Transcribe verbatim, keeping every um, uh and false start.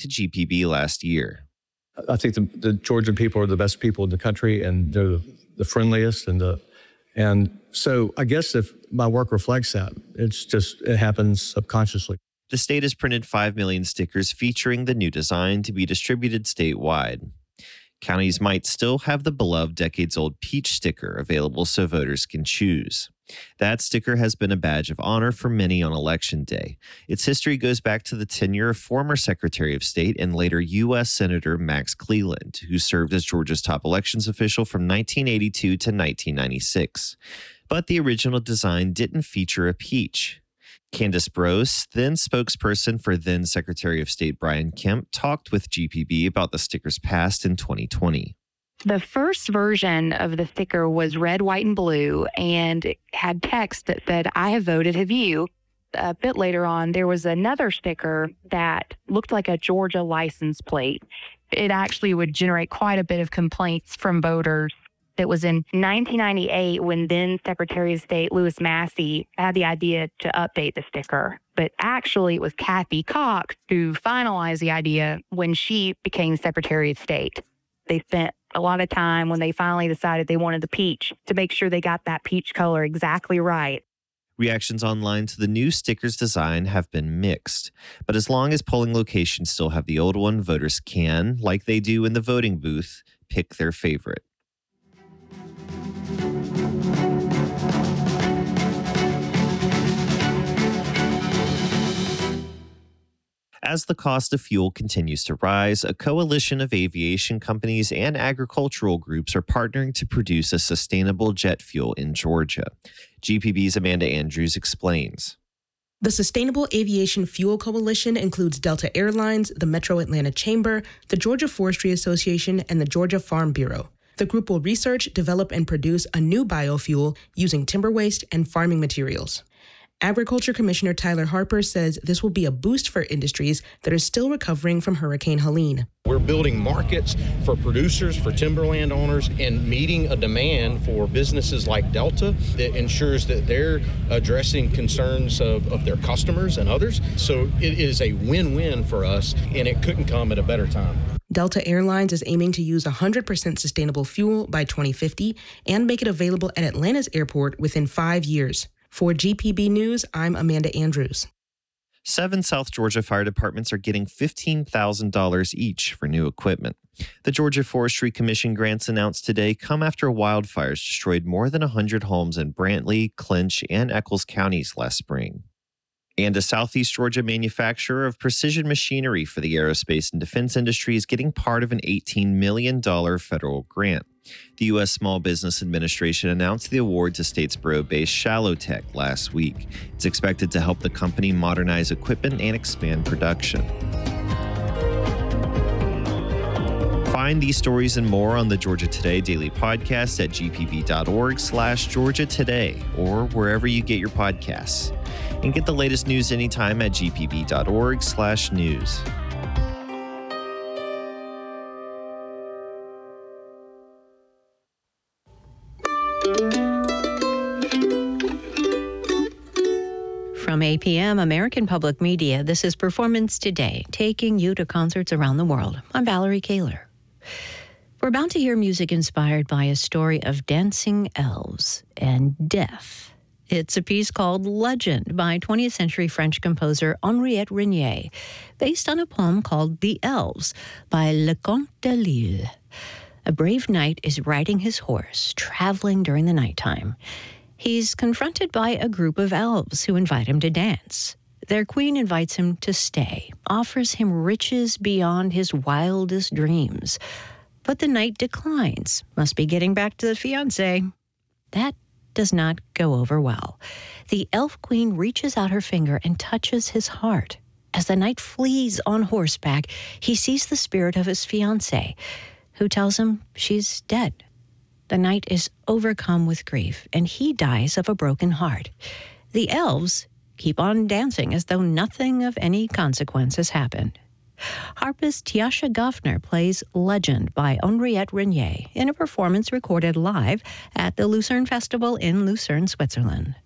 to G P B last year. I think the, the Georgian people are the best people in the country, and they're the, the friendliest. And the, and so I guess if my work reflects that, it's just, it happens subconsciously. The state has printed five million stickers featuring the new design to be distributed statewide. Counties might still have the beloved decades-old peach sticker available so voters can choose. That sticker has been a badge of honor for many on Election Day. Its history goes back to the tenure of former Secretary of State and later U S Senator Max Cleland, who served as Georgia's top elections official from nineteen eighty-two to nineteen ninety-six. But the original design didn't feature a peach. Candace Brose, then spokesperson for then Secretary of State Brian Kemp, talked with G P B about the sticker's past in twenty twenty. The first version of the sticker was red, white, and blue, and it had text that said, "I have voted, have you?" A bit later on, there was another sticker that looked like a Georgia license plate. It actually would generate quite a bit of complaints from voters. It was in nineteen ninety-eight when then Secretary of State Louis Massey had the idea to update the sticker. But actually, it was Kathy Cox who finalized the idea when she became Secretary of State. They spent a lot of time when they finally decided they wanted the peach to make sure they got that peach color exactly right. Reactions online to the new sticker's design have been mixed. But as long as polling locations still have the old one, voters can, like they do in the voting booth, pick their favorite. As the cost of fuel continues to rise, a coalition of aviation companies and agricultural groups are partnering to produce a sustainable jet fuel in Georgia. G P B's Amanda Andrews explains. The Sustainable Aviation Fuel Coalition includes Delta Airlines, the Metro Atlanta Chamber, the Georgia Forestry Association, and the Georgia Farm Bureau. The group will research, develop, and produce a new biofuel using timber waste and farming materials. Agriculture Commissioner Tyler Harper says this will be a boost for industries that are still recovering from Hurricane Helene. We're building markets for producers, for timberland owners, and meeting a demand for businesses like Delta that ensures that they're addressing concerns of, of their customers and others. So it is a win-win for us, and it couldn't come at a better time. Delta Airlines is aiming to use one hundred percent sustainable fuel by twenty fifty and make it available at Atlanta's airport within five years. For G P B News, I'm Amanda Andrews. Seven South Georgia fire departments are getting fifteen thousand dollars each for new equipment. The Georgia Forestry Commission grants announced today come after wildfires destroyed more than one hundred homes in Brantley, Clinch, and Eccles counties last spring. And a Southeast Georgia manufacturer of precision machinery for the aerospace and defense industry is getting part of an eighteen million dollars federal grant. The U S Small Business Administration announced the award to Statesboro-based Shallowtech last week. It's expected to help the company modernize equipment and expand production. Find these stories and more on the Georgia Today Daily Podcast at gpb.org slash Georgia Today or wherever you get your podcasts. And get the latest news anytime at gpb.org slash news. From A P M, American Public Media, this is Performance Today, taking you to concerts around the world. I'm Valerie Kaler. We're about to hear music inspired by a story of dancing elves and death. It's a piece called Legend by twentieth century French composer Henriette Renier, based on a poem called The Elves by Leconte de Lisle. A brave knight is riding his horse, traveling during the nighttime. He's confronted by a group of elves who invite him to dance. Their queen invites him to stay, offers him riches beyond his wildest dreams. But the knight declines, must be getting back to the fiancé. That does not go over well. The elf queen reaches out her finger and touches his heart. As the knight flees on horseback, he sees the spirit of his fiancée, who tells him she's dead. The knight is overcome with grief, and he dies of a broken heart. The elves keep on dancing as though nothing of any consequence has happened. Harpist Tiasha Goffner plays Legend by Henriette Renier in a performance recorded live at the Lucerne Festival in Lucerne, Switzerland.